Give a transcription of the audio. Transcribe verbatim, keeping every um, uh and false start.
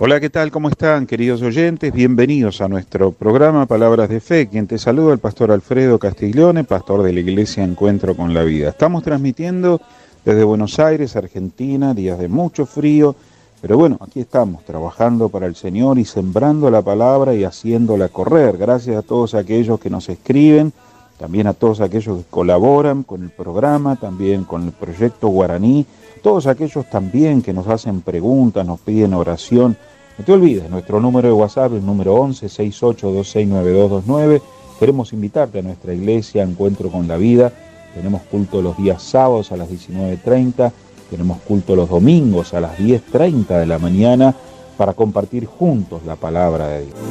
Hola, ¿qué tal? ¿Cómo están, queridos oyentes? Bienvenidos a nuestro programa Palabras de Fe. Quien te saluda, el pastor Alfredo Castiglione, pastor de la Iglesia Encuentro con la Vida. Estamos transmitiendo desde Buenos Aires, Argentina, días de mucho frío, pero bueno, aquí estamos trabajando para el Señor y sembrando la palabra y haciéndola correr. Gracias a todos aquellos que nos escriben, también a todos aquellos que colaboran con el programa, también con el proyecto Guaraní, todos aquellos también que nos hacen preguntas, nos piden oración. No te olvides, nuestro número de WhatsApp es el número once, sesenta y ocho, veintiséis, noventa y dos veintinueve. Queremos invitarte a nuestra iglesia Encuentro con la Vida. Tenemos culto los días sábados a las diecinueve treinta, tenemos culto los domingos a las diez treinta de la mañana para compartir juntos la palabra de Dios.